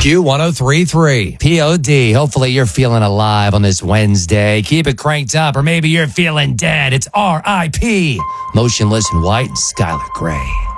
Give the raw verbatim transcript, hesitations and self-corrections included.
Q one oh three point three. P O D. Hopefully you're feeling alive on this Wednesday. Keep it cranked up, or maybe you're feeling dead. It's R I P. Motionless in White and Skylar Gray.